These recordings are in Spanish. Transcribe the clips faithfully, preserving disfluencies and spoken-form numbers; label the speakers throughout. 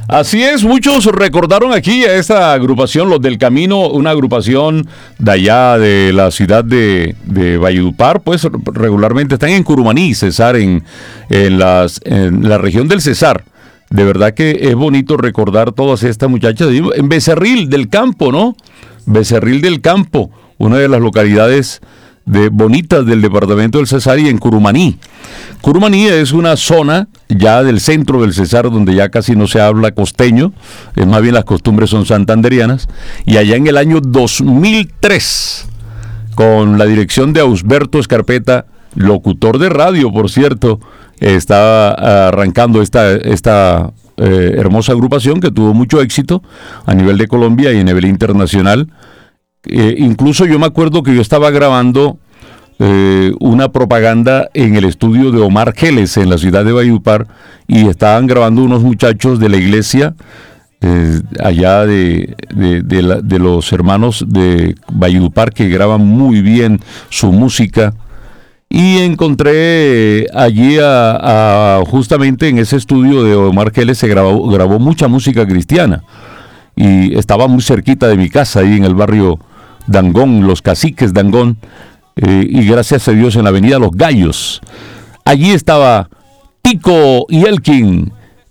Speaker 1: Así es, muchos recordaron aquí a esta agrupación, Los del Camino, una agrupación de allá de la ciudad de, de Valledupar, pues regularmente están en Curumaní, Cesar, en, en, las, en la región del Cesar. De verdad que es bonito recordar todas estas muchachas. En Becerril del Campo, ¿no? Becerril del Campo, una de las localidades de bonitas del departamento del Cesar, y en Curumaní. Curumaní es una zona ya del centro del Cesar donde ya casi no se habla costeño, es más bien las costumbres son santanderianas, y allá en el año dos mil tres, con la dirección de Ausberto Escarpeta, locutor de radio, por cierto, estaba arrancando esta, esta eh, hermosa agrupación que tuvo mucho éxito a nivel de Colombia y a nivel internacional. Eh, incluso yo me acuerdo que yo estaba grabando eh, una propaganda en el estudio de Omar Geles en la ciudad de Valledupar, y estaban grabando unos muchachos de la iglesia eh, allá de, de, de, la, de los hermanos de Valledupar, que graban muy bien su música, y encontré allí a, a justamente en ese estudio de Omar Geles se grabó, grabó mucha música cristiana, y estaba muy cerquita de mi casa, ahí en el barrio Dangón, Los Caciques Dangón, eh, y gracias a Dios en la avenida Los Gallos. Allí estaba Tico y Elkin,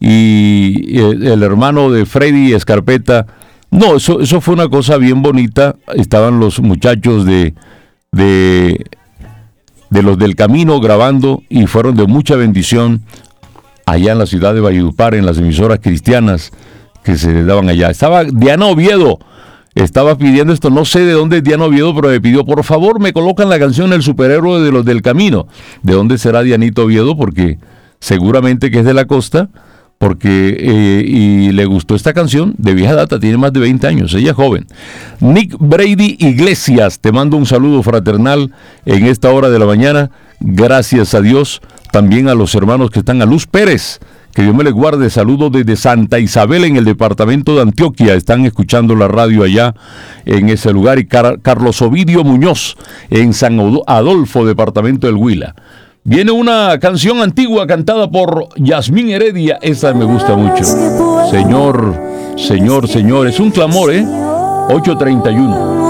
Speaker 1: y el, el hermano de Freddy Escarpeta. No, eso, eso fue una cosa bien bonita. Estaban los muchachos de, de, de Los del Camino grabando, y fueron de mucha bendición allá en la ciudad de Valledupar, en las emisoras cristianas que se daban allá. Estaba Diana Oviedo, estaba pidiendo esto, no sé de dónde es Diana Oviedo, pero me pidió, por favor, me colocan la canción El Superhéroe de Los del Camino. ¿De dónde será Dianita Oviedo? Porque seguramente que es de la costa, porque eh, y le gustó esta canción de vieja data, tiene más de veinte años, ella es joven. Nick Brady Iglesias, te mando un saludo fraternal en esta hora de la mañana, gracias a Dios. También a los hermanos que están, a Luz Pérez, que Dios me les guarde, saludos desde Santa Isabel en el departamento de Antioquia, están escuchando la radio allá en ese lugar, y Car- Carlos Ovidio Muñoz en San Adolfo, departamento del Huila. Viene una canción antigua cantada por Yasmín Heredia, esa me gusta mucho. Señor, Señor, Señor, es un clamor, ¿eh? ocho treinta y uno.